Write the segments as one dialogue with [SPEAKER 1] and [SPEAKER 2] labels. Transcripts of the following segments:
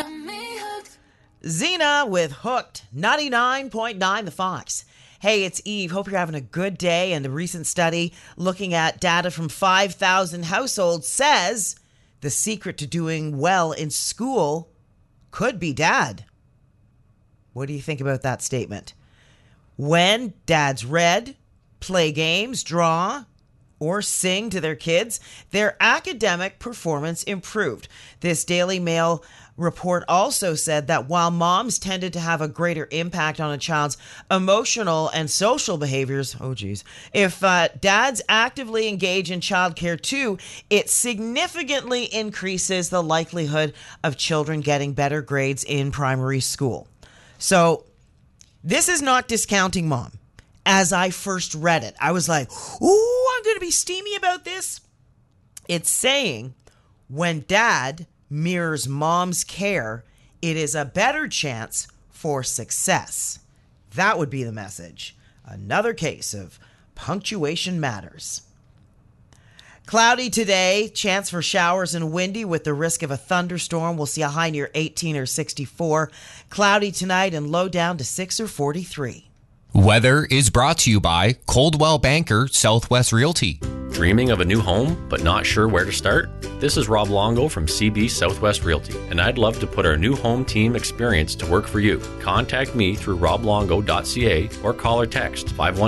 [SPEAKER 1] Got me hooked.
[SPEAKER 2] Xena with Hooked, 99.9 The Fox. Hey, it's Eve. Hope you're having a good day. And the recent study looking at data from 5,000 households says the secret to doing well in school could be dad. What do you think about that statement? When dads read, play games, draw, or sing to their kids, their academic performance improved. This Daily Mail report also said that while moms tended to have a greater impact on a child's emotional and social behaviors, if dads actively engage in childcare too, it significantly increases the likelihood of children getting better grades in primary school. So this is not discounting mom. As I first read it, I was like, ooh, I'm going to be steamy about this. It's saying when dad mirrors mom's care, it is a better chance for success. That would be the message. Another case of punctuation matters. Cloudy today, chance for showers and windy with the risk of a thunderstorm. We'll see a high near 18 or 64. Cloudy tonight and low down to 6 or 43.
[SPEAKER 3] Weather is brought to you by Coldwell Banker Southwest Realty.
[SPEAKER 4] Dreaming of a new home, but not sure where to start? This is Rob Longo from CB Southwest Realty, and I'd love to put our new home team experience to work for you. Contact me through roblongo.ca or call or text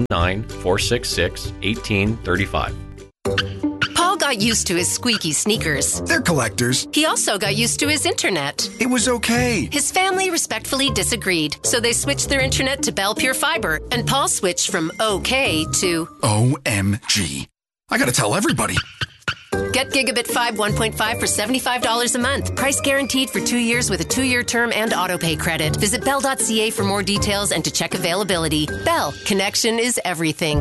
[SPEAKER 4] 519-466-1835.
[SPEAKER 5] Paul got used to his squeaky sneakers.
[SPEAKER 6] They're collectors.
[SPEAKER 5] He also got used to his internet.
[SPEAKER 6] It was okay.
[SPEAKER 5] His family respectfully disagreed, so they switched their internet to Bell Pure Fiber, and Paul switched from okay to
[SPEAKER 6] OMG. I gotta tell everybody.
[SPEAKER 5] Get Gigabit 5 1.5 for $75 a month. Price guaranteed for 2 years with a 2-year term and autopay credit. Visit bell.ca for more details and to check availability. Bell, connection is everything.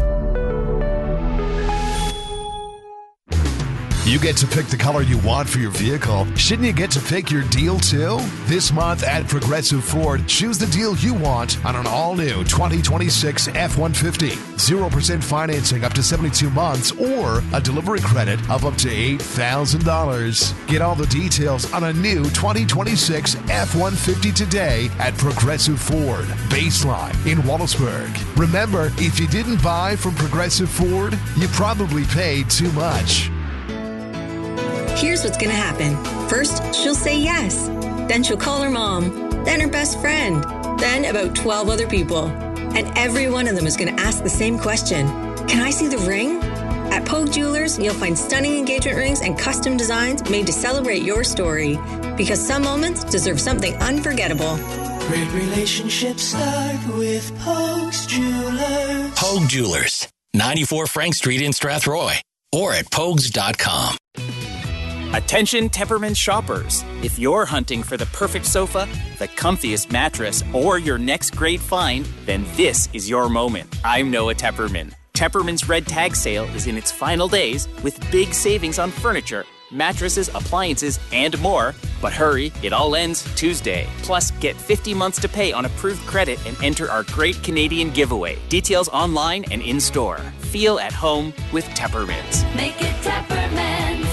[SPEAKER 7] You get to pick the color you want for your vehicle. Shouldn't you get to pick your deal too? This month at Progressive Ford, choose the deal you want on an all-new 2026 F-150. 0% financing up to 72 months or a delivery credit of up to $8,000. Get all the details on a new 2026 F-150 today at Progressive Ford, Baseline in Wallaceburg. Remember, if you didn't buy from Progressive Ford, you probably paid too much.
[SPEAKER 8] Here's what's going to happen. First, she'll say yes. Then she'll call her mom. Then her best friend. Then about 12 other people. And every one of them is going to ask the same question. Can I see the ring? At Pogue Jewelers, you'll find stunning engagement rings and custom designs made to celebrate your story. Because some moments deserve something unforgettable.
[SPEAKER 1] Great relationships start with Pogue Jewelers.
[SPEAKER 9] Pogue Jewelers, 94 Frank Street in Strathroy. Or at pogues.com.
[SPEAKER 10] Attention Tepperman shoppers. If you're hunting for the perfect sofa, the comfiest mattress, or your next great find, then this is your moment. I'm Noah Tepperman. Tepperman's Red Tag Sale is in its final days with big savings on furniture, mattresses, appliances, and more. But hurry, it all ends Tuesday. Plus, get 50 months to pay on approved credit and enter our great Canadian giveaway. Details online and in-store. Feel at home with Tepperman's.
[SPEAKER 1] Make it Tepperman's.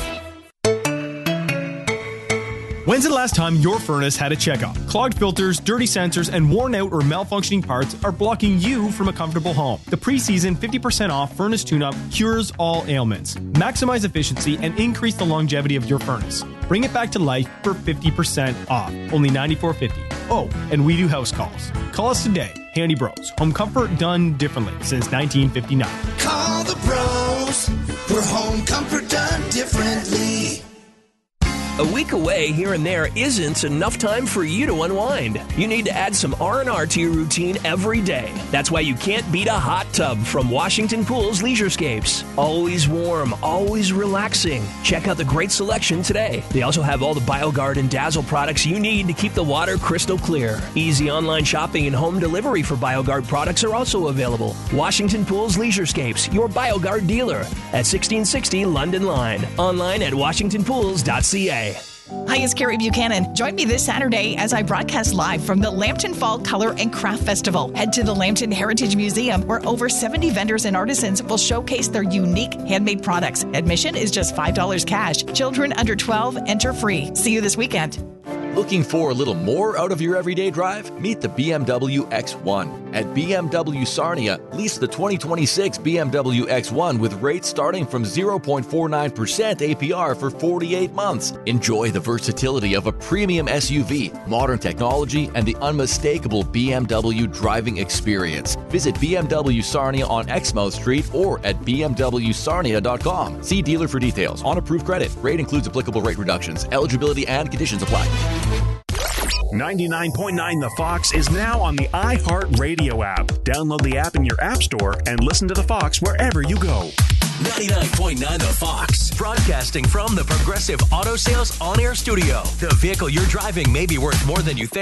[SPEAKER 11] When's the last time your furnace had a checkup? Clogged filters, dirty sensors, and worn out or malfunctioning parts are blocking you from a comfortable home. The pre-season 50% off furnace tune-up cures all ailments. Maximize efficiency and increase the longevity of your furnace. Bring it back to life for 50% off. Only $94.50. Oh, and we do house calls. Call us today. Handy Bros. Home comfort done differently since 1959.
[SPEAKER 12] Call the pros. We're home comfort done differently.
[SPEAKER 13] A week away here and there isn't enough time for you to unwind. You need to add some R&R to your routine every day. That's why you can't beat a hot tub from Washington Pools Leisurescapes. Always warm, always relaxing. Check out the great selection today. They also have all the BioGuard and Dazzle products you need to keep the water crystal clear. Easy online shopping and home delivery for BioGuard products are also available. Washington Pools Leisurescapes, your BioGuard dealer at 1660 London Line. Online at washingtonpools.ca.
[SPEAKER 14] Hi, it's Carrie Buchanan. Join me this Saturday as I broadcast live from the Lambton Fall Color and Craft Festival. Head to the Lambton Heritage Museum, where over 70 vendors and artisans will showcase their unique handmade products. Admission is just $5 cash. Children under 12 enter free. See you this weekend.
[SPEAKER 15] Looking for a little more out of your everyday drive? Meet the BMW X1. At BMW Sarnia, lease the 2026 BMW X1 with rates starting from 0.49% APR for 48 months. Enjoy the versatility of a premium SUV, modern technology, and the unmistakable BMW driving experience. Visit BMW Sarnia on Exmouth Street or at bmwsarnia.com. See dealer for details. On approved credit. Rate includes applicable rate reductions. Eligibility and conditions apply.
[SPEAKER 16] 99.9 The Fox is now on the iHeartRadio app. Download the app in your app store and listen to The Fox wherever you go.
[SPEAKER 9] 99.9 The Fox.
[SPEAKER 13] Broadcasting from the Progressive Auto Sales On-Air Studio. The vehicle you're driving may be worth more than you think.